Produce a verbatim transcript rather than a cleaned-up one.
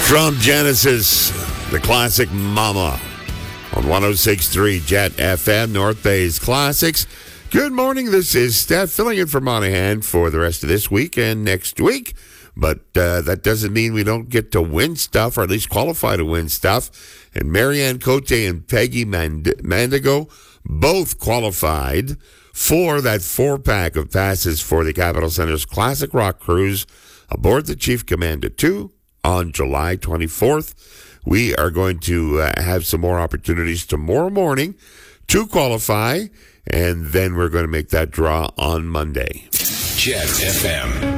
From Genesis, the classic Mama on one oh six point three Jet F M, North Bay's Classics. Good morning, this is Steph filling in for Monahan for the rest of this week and next week. But uh, that doesn't mean we don't get to win stuff, or at least qualify to win stuff. And Marianne Cote and Peggy Mand- Mandigo both qualified for that four-pack of passes for the Capitol Center's Classic Rock Cruise aboard the Chief Commander two on July twenty-fourth. We are going to uh, have some more opportunities tomorrow morning to qualify, and then we're going to make that draw on Monday. Jet F M.